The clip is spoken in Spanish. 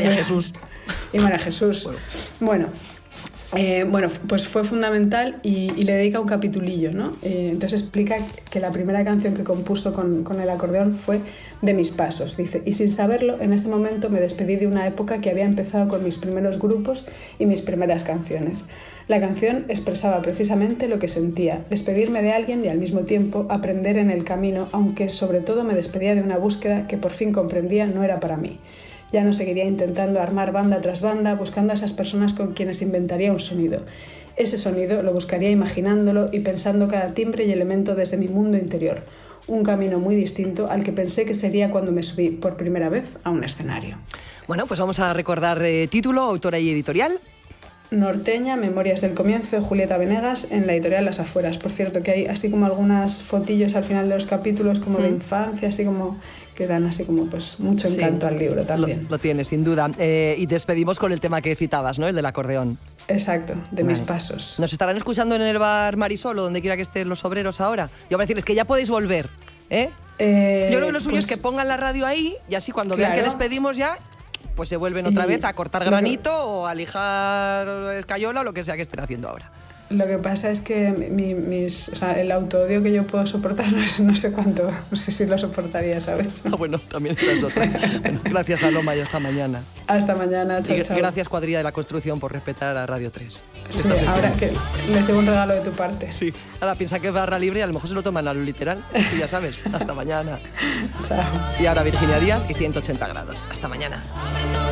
María Jesús. Y María Jesús. Bueno, pues fue fundamental y le dedica un capitulillo, ¿no? Entonces explica que la primera canción que compuso con el acordeón fue De mis pasos. Dice, y sin saberlo, en ese momento me despedí de una época que había empezado con mis primeros grupos y mis primeras canciones. La canción expresaba precisamente lo que sentía, despedirme de alguien y al mismo tiempo aprender en el camino, aunque sobre todo me despedía de una búsqueda que por fin comprendía no era para mí. Ya no seguiría intentando armar banda tras banda, buscando a esas personas con quienes inventaría un sonido. Ese sonido lo buscaría imaginándolo y pensando cada timbre y elemento desde mi mundo interior. Un camino muy distinto al que pensé que sería cuando me subí por primera vez a un escenario. Bueno, pues vamos a recordar título, autora y editorial. Norteña, Memorias del comienzo, Julieta Venegas, en la editorial Las Afueras. Por cierto, que hay así como algunas fotillos al final de los capítulos como de infancia, así como que dan así como pues mucho encanto al libro también. Lo tiene, sin duda. Y despedimos con el tema que citabas, ¿no? El del acordeón. Exacto, de mis pasos. Nos estarán escuchando en el bar Marisol o donde quiera que estén los obreros ahora. Yo voy a decirles que ya podéis volver, ¿eh? Yo creo que lo suyo es que pongan la radio ahí y así cuando vean que despedimos ya, pues se vuelven otra vez a cortar granito o a lijar escayola o lo que sea que estén haciendo ahora. Lo que pasa es que el autoodio que yo puedo soportar no sé cuánto, no sé si lo soportaría, ¿sabes? Ah, bueno, también esa es otra. Bueno, gracias a Loma y hasta mañana. Hasta mañana, chao, chao. Gracias Cuadrilla de la Construcción por respetar a Radio 3. Sí, ahora que les llevo un regalo de tu parte. Sí, ahora piensa que es barra libre y a lo mejor se lo toman a lo literal. Y ya sabes, hasta mañana. Chao. Y ahora Virginia Díaz y 180 grados. Hasta mañana.